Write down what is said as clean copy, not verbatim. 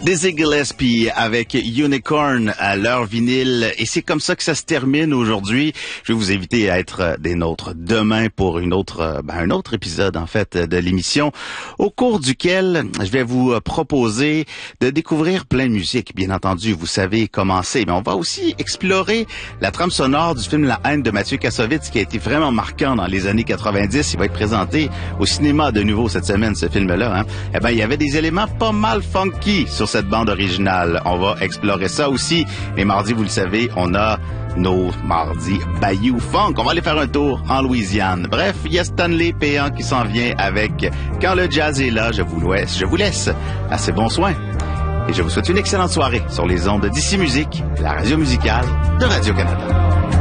Dizzy Gillespie avec Unicorn à l'heure vinyle. Et c'est comme ça que ça se termine aujourd'hui. Je vais vous inviter à être des nôtres demain pour un autre épisode, en fait, de l'émission, au cours duquel je vais vous proposer de découvrir plein de musique. Bien entendu, vous savez comment c'est, mais on va aussi explorer la trame sonore du film La haine de Mathieu Kassovitz, qui a été vraiment marquant dans les années 90. Il va être présenté au cinéma de nouveau cette semaine, ce film-là, hein. Eh ben, il y avait des éléments pas mal funky sur cette bande originale. On va explorer ça aussi. Les mardis, vous le savez, on a nos mardis Bayou Funk. On va aller faire un tour en Louisiane. Bref, il y a Stanley Péan qui s'en vient avec Quand le jazz est là. Je vous laisse à ces bons soins. Et je vous souhaite une excellente soirée sur les ondes d'Ici Musique, la radio musicale de Radio-Canada.